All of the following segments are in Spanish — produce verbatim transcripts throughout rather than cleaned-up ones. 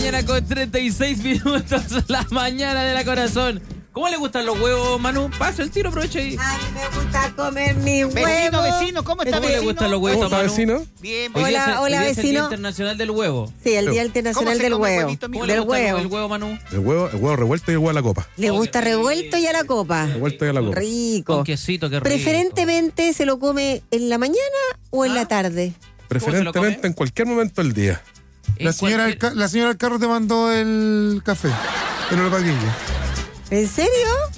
mañana con treinta y seis minutos. La mañana de la corazón. ¿Cómo le gustan los huevos, Manu? Pasa el tiro, aprovecha ahí. A mí me gusta comer mis huevos. Vecino, vecino, ¿cómo está, ¿Cómo vecino? le gustan los huevos, ¿Cómo está, Manu? vecino? Bien, Hoy Hola, día es el- hola, hoy día es el Día vecino. Internacional del Huevo. Sí, el Día ¿Cómo Internacional se del come Huevo. huevito, mijo? ¿Cómo le Del gusta huevo. el huevo, Manu? El huevo, el huevo revuelto y el huevo a la copa. ¿Le gusta revuelto y a la copa? Revuelto y a la copa. Rico. Con quesito, qué rico. Preferentemente se lo come en la mañana o en ¿Ah? la tarde. Preferentemente come? en cualquier momento del día. En La señora, del cualquier- ca- la señora del carro te mandó el café. El olpaquillo. ¿En serio?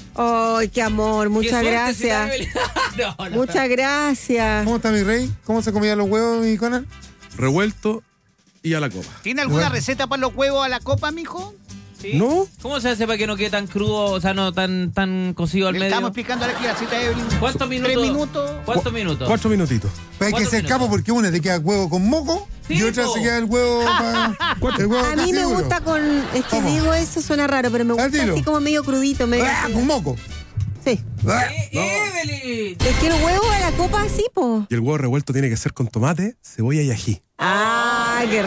¡Ay, qué amor! Qué Muchas suerte, gracias. Evelyn. No, no. Muchas gracias. ¿Cómo está mi rey? ¿Cómo se comían los huevos, mi Conan? Revuelto y a la copa. ¿Tiene alguna Bueno. receta para los huevos a la copa, mijo? ¿Sí? ¿No? ¿Cómo se hace para que no quede tan crudo, o sea, no tan tan cocido al Le medio? estamos explicando ahora que la cita de Evelyn. ¿Cuántos minutos? Tres minutos. ¿Cuántos minutos? Cuatro minutitos. Pero hay que ¿Cuántos ser minutos? capo porque una te queda huevo con moco Sí, y otra po. se queda el huevo pa- el huevo A mí casi me duro. gusta con... Es que ¿Cómo? digo eso, suena raro, pero me gusta dilo. así como medio crudito. Medio ¡Ah, con moco! Sí. ¡Ah! ¡Eh, Evelyn! Es que el huevo a la copa así, po. Y el huevo revuelto tiene que ser con tomate, cebolla y ají. ¡Ah, qué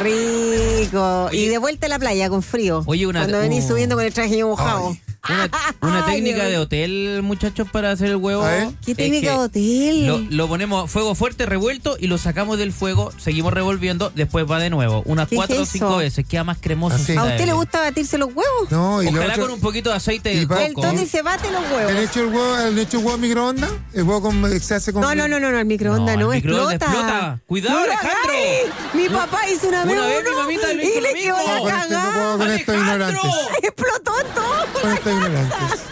rico! Oye. Y de vuelta a la playa con frío. Oye, una- Cuando venís uh. subiendo con el traje mojado. Ay. Una, una Ay, técnica Dios. de hotel, muchachos, para hacer el huevo. A ver. ¿Qué es técnica que de hotel? Lo, lo ponemos fuego fuerte, revuelto, y lo sacamos del fuego, seguimos revolviendo, después va de nuevo. Unas ¿Qué cuatro o es cinco eso? veces, queda más cremoso. Así. señorita ¿A usted le Evelyn. gusta batirse los huevos? No, y lo Ojalá otro- con un poquito de aceite y de pa- El coco. Tony se bate los ¿El huevos. hecho el huevo, el hecho el huevo en microondas? ¿El huevo con, se hace con...? No, no, no, no, no, el microondas No, no, el microondas explota. explota. Cuidado, No lo Alejandro. hagáis. Mi papá hizo una vez Una vez uno mi mamita lo y hizo le lo quedó mismo. la Con este no puedo cagada. con estos ¡Alejandro! ignorantes. Explotó todo. Con estos ignorantes.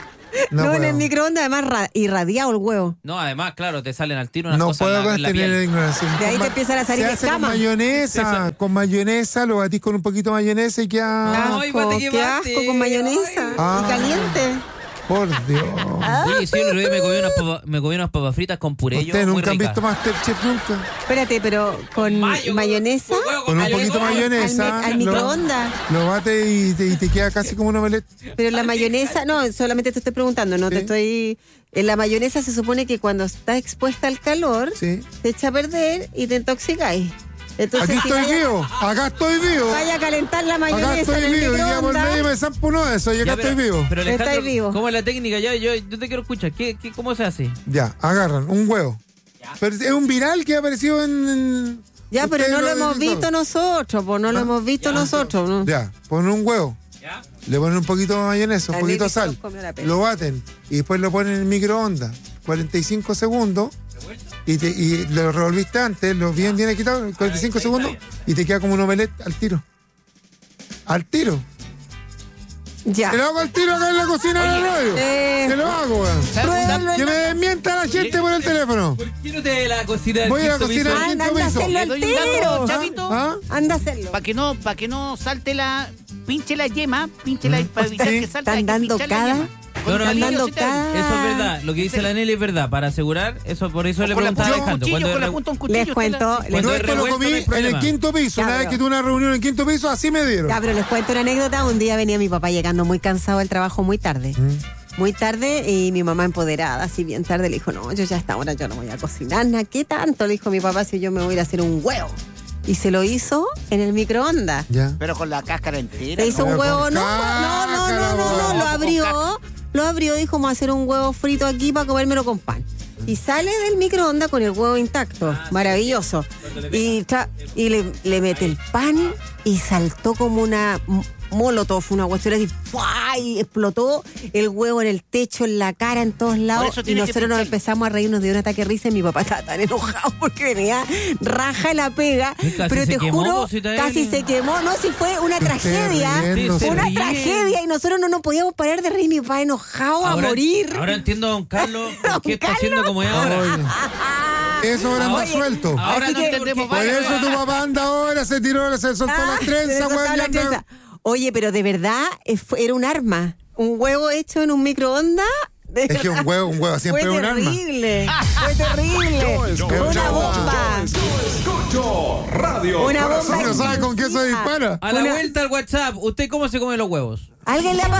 No, No en el puedo. microondas además ra- irradiado el huevo. No, además, claro, te salen al tiro unas No cosas puedo en la, con en la este nivel de piel. ignorancia. De ahí Con te ma- empiezan a salir Se hace con escamas. mayonesa. Con mayonesa, lo batís con un poquito de mayonesa y queda... Ay, Asco, bate que qué bate. asco con mayonesa. Ay. Ah. Y caliente. Por Dios. Oye, sí, el otro día me comí unas papas, me comí unas papas fritas con puré. Ustedes muy nunca han ricas. visto Masterchef nunca. Espérate, pero con Mayo, mayonesa. con huevo, Con un al- poquito de al- mayonesa. Al, al lo- microondas. Lo bate y te, y te queda casi como un omelette. Pero la mayonesa, no, solamente te estoy preguntando, no te Sí. estoy... En la mayonesa se supone que cuando está expuesta al calor, Sí. se echa a perder y te intoxicáis. Entonces, Aquí si estoy vaya, vivo. Acá estoy vivo. vaya a calentar la Acá mayonesa estoy en el vivo. Y ya por medio microondas. me zampo uno de esos y acá Ya, estoy pero- vivo. Pero Alejandro, Estáis vivo. ¿cómo es la técnica? Ya, yo, yo te quiero escuchar. ¿Qué, qué, ¿Cómo se hace? Ya, agarran un huevo. Pero es un viral que ha aparecido en... en- Ya, pero ustedes no lo hemos han visto nosotros, pues no lo Ah, hemos visto nosotros. ¿no? Ya, ponen un huevo. ¿Ya? Le ponen un poquito de mayonesa, un Al poquito de Lili se sal. nos comió la pena. Lo baten y después lo ponen en el microondas. cuarenta y cinco segundos. Y, te, y lo revolviste antes, lo bien, bien quitado, cuarenta y cinco ahí segundos. está Y te queda como un omelette al tiro. Al tiro. Ya. Te lo hago al tiro acá en la cocina de la radio. Eh, Te lo hago, weón. pruébalo Que en me la- desmienta la gente por el teléfono. ¿Por qué no te la cocina del Voy a la quinto cocina piso? del Anda, quinto anda a piso. hacerlo Le al doy un dato, tiro. Chavito. ¿Ah? Anda a hacerlo. Para que no, para que no salte la, pinche la yema, pinche la, para evitar Sí. que salte. Están hay que dando pincharle la cada- yema. Con No, no, un están palillo dando se te cada- abre. Eso es verdad. Lo que dice la Nelly es verdad. Para asegurar, eso por eso le Con la preguntaba a punta de un Alejandro. cuchillo, Cuando con la re- punta de un cuchillo. Les usted cuento, la- les Cuando No, es esto lo revuelto, comí no hay en el problema. quinto piso. Una Ya, vez pero- que tuve una reunión en el quinto piso, así me dieron. Ya, pero les cuento una anécdota. Un día venía mi papá llegando muy cansado del trabajo muy tarde. Muy tarde y mi mamá empoderada, así bien tarde, le dijo, no, yo ya hasta ahora yo no voy a cocinar nada. ¿Qué tanto? Le dijo mi papá, si yo me voy a ir a hacer un huevo. Y se lo hizo en el microondas. Ya. Pero con la cáscara entera. Se hizo no, un huevo, con no, no, no, no, no, no, lo con abrió, lo abrió, dijo, vamos a hacer un huevo frito aquí para comérmelo con pan. Y sale del microondas con el huevo intacto, maravilloso. Y, tra- y le, le mete el pan y saltó como una m- molotov, una cuestión así, ¡fua! Y explotó el huevo en el techo, en la cara, en todos lados. eso Y tiene que nosotros nos pincharle. empezamos a reírnos de un ataque de risa y mi papá estaba tan enojado porque venía raja la pega. Y casi Pero se te quemó, juro, cosita casi Evelyn. se quemó. No, si fue una Te estés tragedia. riendo, Sí, Fue una se ríe. tragedia y nosotros no nos podíamos parar de reír. Mi papá enojado a Ahora- morir. Ahora entiendo a don Carlos por Don qué está Carlos. haciendo como es ahora. Oye, eso ahora anda Oye, suelto. Ahora Así no que- entendemos Por varias eso cosas. tu papá anda ahora, se tiró, se soltó Ah, las se trenzas, le weón. soltaba y la anda- trenza. Oye, pero de verdad eh, fue- era un arma. Un huevo hecho en un microondas. de Es que un verdad, huevo, un huevo siempre es fue un arma. terrible. Fue terrible. Fue una bomba. Escucho radio. Una bomba. Si no sabe con qué se explosiva. dispara. A la Una- vuelta al WhatsApp, ¿usted cómo se come los huevos? ¿Alguien le ha pasado?